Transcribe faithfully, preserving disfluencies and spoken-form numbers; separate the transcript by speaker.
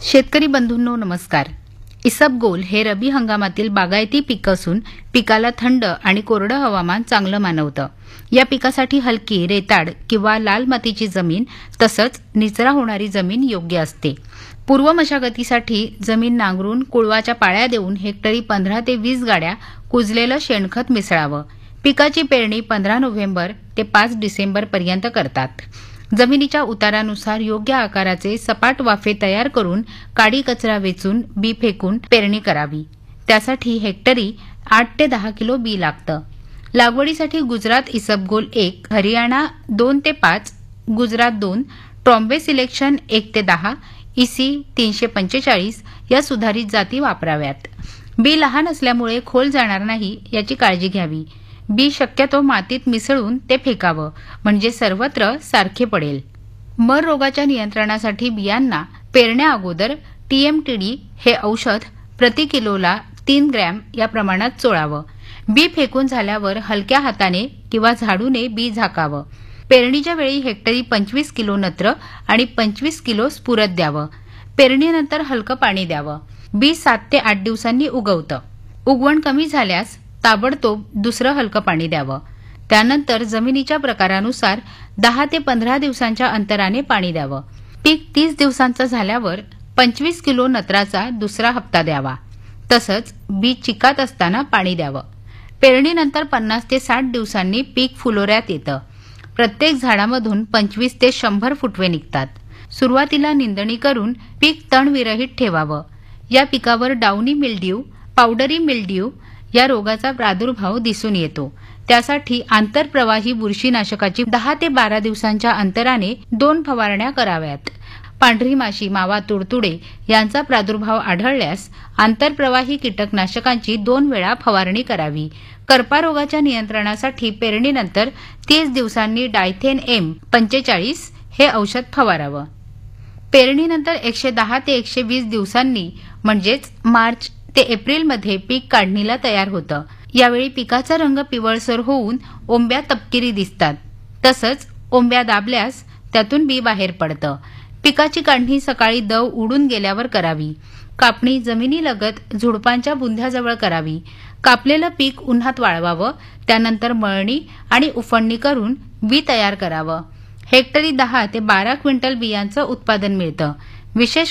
Speaker 1: शेतकरी बंधूंनो नमस्कार. इसबगोल हे रबी हंगामातील बागायती पीक असून पिकाला थंड आणि कोरडं हवामान चांगलं मानवतं. या पिकासाठी हलकी रेताड किंवा लाल मातीची जमीन तसंच निचरा होणारी जमीन योग्य असते. पूर्व मशागतीसाठी जमीन नांगरून कुळवाच्या पाळ्या देऊन हेक्टरी पंधरा ते वीस गाड्या कुजलेलं शेणखत मिसळावं. पिकाची पेरणी पंधरा नोव्हेंबर ते पाच डिसेंबर पर्यंत करतात. जमिनीच्या उतारानुसार योग्य आकाराचे सपाट वाफे तयार करून काडी कचरा वेचून बी फेकून पेरणी करावी. त्यासाठी हेक्टरी आठ ते दहा किलो बी लागतं. लागवडीसाठी गुजरात इसबगोल एक, हरियाणा दोन ते पाच, गुजरात दोन, ट्रॉम्बे सिलेक्शन एक ते दहा, इसी तीनशे पंचेचाळीस या सुधारित जाती वापराव्यात. बी लहान असल्यामुळे खोल जाणार नाही याची काळजी घ्यावी. बी शक्यतो मातीत मिसळून ते फेकावं म्हणजे सर्वत्र सारखे पडेल. मर रोगाच्या नियंत्रणासाठी बियांना पेरण्या अगोदर टीएमटीडी हे औषध प्रति किलोला तीन ग्रॅम या प्रमाणात चोळावं. बी फेकून झाल्यावर हलक्या हाताने किंवा झाडूने बी झाकावं. पेरणीच्या वेळी हेक्टरी पंचवीस किलो नत्र आणि पंचवीस किलो स्फुरद द्यावं. पेरणीनंतर हलकं पाणी द्यावं. बी सात ते आठ दिवसांनी उगवतं. उगवण कमी झाल्यास ताबडतोब दुसरं हलकं पाणी द्यावं. त्यानंतर जमिनीच्या प्रकारानुसार दहा ते पंधरा दिवसांच्या अंतराने पाणी द्यावं. पीक तीस दिवसांचं झाल्यावर पंचवीस किलो नत्राचा दुसरा हप्ता द्यावा. तसंच बी चिकात असताना पाणी द्यावं. पेरणीनंतर पन्नास ते साठ दिवसांनी पीक फुलोऱ्यात येतं. प्रत्येक झाडामधून पंचवीस ते शंभर फुटवे निघतात. सुरुवातीला निंदणी करून पीक तणविरहित ठेवावं. या पिकावर डाउनी मिल्ड्यू, पावडरी मिल्ड्यू या रोगाचा प्रादुर्भाव दिसून येतो. त्यासाठी आंतरप्रवाही बुरशीनाशकाची दहा ते बारा दिवसांच्या अंतराने दोन फवारण्या कराव्यात. पांढरी माशी, मावा, तुडतुडे यांचा प्रादुर्भाव आढळल्यास आंतरप्रवाही कीटकनाशकांची दोन वेळा फवारणी करावी. करपा रोगाच्या नियंत्रणासाठी पेरणीनंतर तीस दिवसांनी डायथेन एम पंचेचाळीस हे औषध फवारावं. पेरणीनंतर एकशे दहा ते एकशे वीस दिवसांनी म्हणजेच मार्च ते एप्रिलमध्ये पीक काढणीला तयार होतं. यावेळी पिकाचा रंग पिवळसर होऊन ओंब्या तपकिरी दिसतात. तसंच ओंब्या दाबल्यास त्यातून बी बाहेर पडतं. पिकाची काढणी सकाळी दव उडून गेल्यावर करावी. कापणी जमिनीलगत झुडपांच्या बुंध्याजवळ करावी. कापलेलं पीक उन्हात वाळवावं. त्यानंतर मळणी आणि उफणणी करून बी तयार करावं. हेक्टरी दहा ते बारा क्विंटल बियांचं उत्पादन मिळतं. विशेष